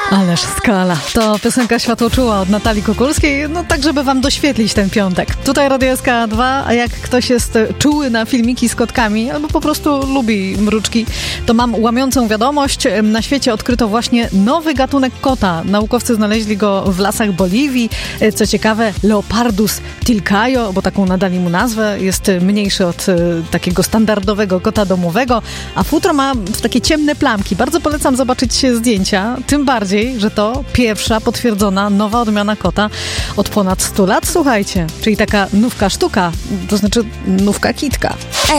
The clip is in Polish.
Ależ skala. To piosenka Światłoczuła od Natalii Kukulskiej, no tak, żeby wam doświetlić ten piątek. Tutaj Radio SK2, a jak ktoś jest czuły na filmiki z kotkami, albo po prostu lubi mruczki, to mam łamiącą wiadomość. Na świecie odkryto właśnie nowy gatunek kota. Naukowcy znaleźli go w lasach Boliwii. Co ciekawe, Leopardus tilcaio, bo taką nadali mu nazwę, jest mniejszy od takiego standardowego kota domowego, a futro ma takie ciemne plamki. Bardzo polecam zobaczyć zdjęcia, tym bardziej, że to pierwsza potwierdzona nowa odmiana kota od ponad 100 lat, słuchajcie. Czyli taka nówka sztuka, to znaczy nówka kitka.